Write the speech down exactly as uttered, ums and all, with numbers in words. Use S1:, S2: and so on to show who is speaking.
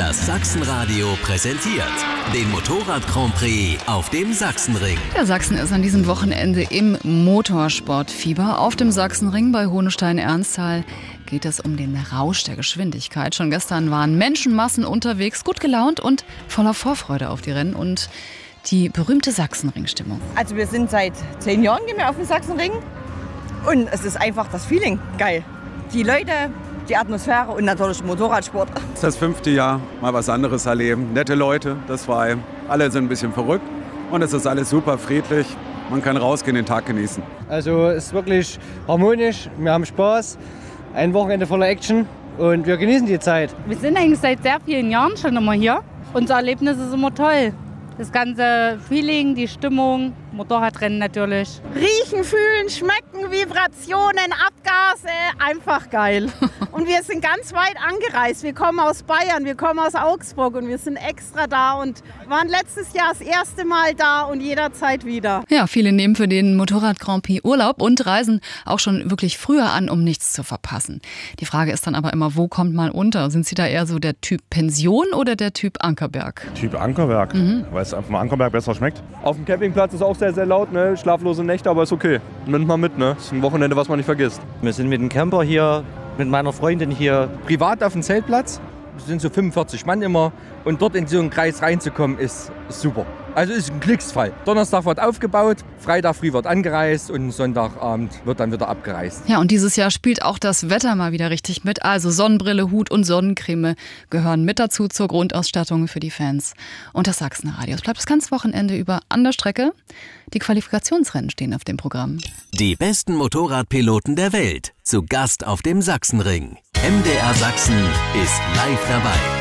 S1: Das Sachsenradio präsentiert den Motorrad Grand Prix auf dem Sachsenring.
S2: Der Sachsen ist an diesem Wochenende im Motorsportfieber. Auf dem Sachsenring bei Hohenstein-Ernsthal geht es um den Rausch der Geschwindigkeit. Schon gestern waren Menschenmassen unterwegs, gut gelaunt und voller Vorfreude auf die Rennen und die berühmte Sachsenring-Stimmung.
S3: Also wir sind seit zehn Jahren gehen wir auf dem Sachsenring und es ist einfach das Feeling geil. Die Leute, die Atmosphäre und natürlich Motorradsport.
S4: Das ist das fünfte Jahr, mal was anderes erleben. Nette Leute, das war, alle sind ein bisschen verrückt und es ist alles super friedlich. Man kann rausgehen, den Tag genießen.
S5: Also es ist wirklich harmonisch, wir haben Spaß, ein Wochenende voller Action und wir genießen die Zeit.
S6: Wir sind eigentlich seit sehr vielen Jahren schon immer hier. Unser Erlebnis ist immer toll. Das ganze Feeling, die Stimmung, Motorradrennen natürlich.
S7: Riechen, fühlen, schmecken, Vibrationen, Abgase, einfach geil. Und wir sind ganz weit angereist. Wir kommen aus Bayern, wir kommen aus Augsburg und wir sind extra da und waren letztes Jahr das erste Mal da und jederzeit wieder.
S2: Ja, viele nehmen für den Motorrad Grand Prix Urlaub und reisen auch schon wirklich früher an, um nichts zu verpassen. Die Frage ist dann aber immer, wo kommt man unter? Sind Sie da eher so der Typ Pension oder der Typ Ankerberg?
S8: Typ Ankerberg, mhm. weil es auf dem Ankerberg besser schmeckt. Auf dem Campingplatz ist auch sehr, sehr laut, ne? Schlaflose Nächte, aber ist okay. Nimmt mal mit, ne? Ist ein Wochenende, was man nicht vergisst.
S9: Wir sind mit dem Camper hier, mit meiner Freundin hier.
S10: Privat auf dem Zeltplatz, es sind so fünfundvierzig Mann immer und dort in so einen Kreis reinzukommen ist, ist super. Also ist ein Glücksfall. Donnerstag wird aufgebaut, Freitag früh wird angereist und Sonntagabend wird dann wieder abgereist.
S2: Ja, und dieses Jahr spielt auch das Wetter mal wieder richtig mit. Also Sonnenbrille, Hut und Sonnencreme gehören mit dazu zur Grundausstattung für die Fans. Und das Sachsenradio. Es bleibt das ganze Wochenende über an der Strecke. Die Qualifikationsrennen stehen auf dem Programm.
S1: Die besten Motorradpiloten der Welt zu Gast auf dem Sachsenring. M D R Sachsen ist live dabei.